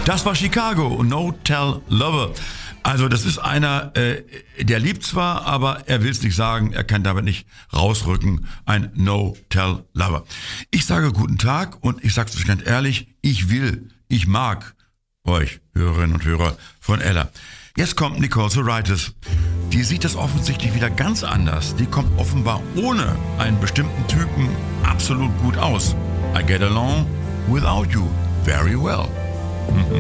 Das war Chicago, No Tell Lover. Also das ist einer, der liebt zwar, aber er will es nicht sagen, er kann damit nicht rausrücken. Ein No Tell Lover. Ich sage guten Tag und ich sage es euch ganz ehrlich, ich mag euch, Hörerinnen und Hörer von Ella. Jetzt kommt Nicole Zuraitis. Die sieht das offensichtlich wieder ganz anders. Die kommt offenbar ohne einen bestimmten Typen absolut gut aus. I get along without you very well.